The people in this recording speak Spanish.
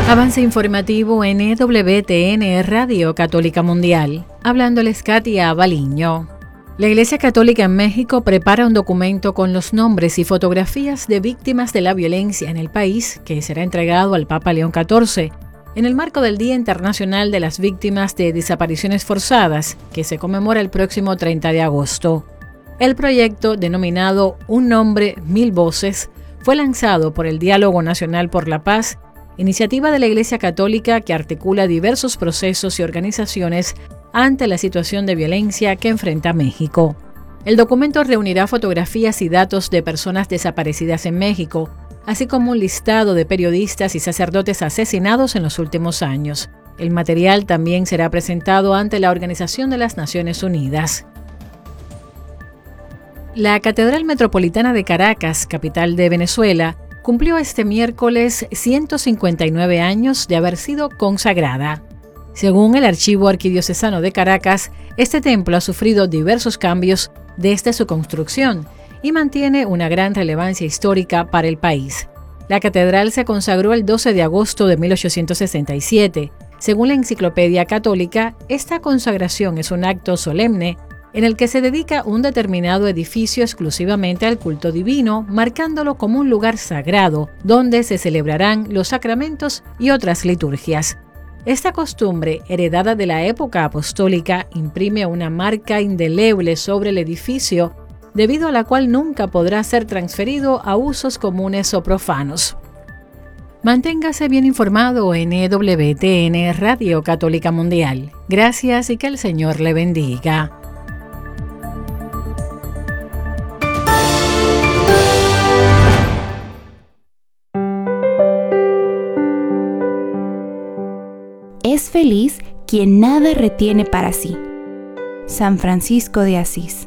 Avance informativo en EWTN Radio Católica Mundial. Hablándoles Katia Baliño. La Iglesia Católica en México prepara un documento con los nombres y fotografías de víctimas de la violencia en el país que será entregado al Papa León XIV en el marco del Día Internacional de las Víctimas de Desapariciones Forzadas, que se conmemora el próximo 30 de agosto. El proyecto, denominado Un Nombre, Mil Voces, fue lanzado por el Diálogo Nacional por la Paz, iniciativa de la Iglesia Católica que articula diversos procesos y organizaciones ante la situación de violencia que enfrenta México. El documento reunirá fotografías y datos de personas desaparecidas en México, así como un listado de periodistas y sacerdotes asesinados en los últimos años. El material también será presentado ante la Organización de las Naciones Unidas. La Catedral Metropolitana de Caracas, capital de Venezuela, cumplió este miércoles 159 años de haber sido consagrada. Según el Archivo Arquidiocesano de Caracas, este templo ha sufrido diversos cambios desde su construcción y mantiene una gran relevancia histórica para el país. La catedral se consagró el 12 de agosto de 1867. Según la Enciclopedia Católica, esta consagración es un acto solemne en el que se dedica un determinado edificio exclusivamente al culto divino, marcándolo como un lugar sagrado donde se celebrarán los sacramentos y otras liturgias. Esta costumbre, heredada de la época apostólica, imprime una marca indeleble sobre el edificio, debido a la cual nunca podrá ser transferido a usos comunes o profanos. Manténgase bien informado en EWTN Radio Católica Mundial. Gracias y que el Señor le bendiga. Es feliz quien nada retiene para sí. San Francisco de Asís.